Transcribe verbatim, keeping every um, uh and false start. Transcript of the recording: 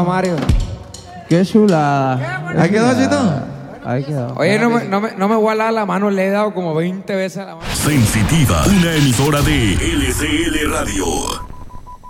Saludos, Mario. Qué chulada. ¿Ahí quedó, Chito? Ahí quedó. Oye, no me, no, me, no me voy a dar la mano, le he dado como veinte veces a la mano. Sensitiva, una emisora de L C L Radio.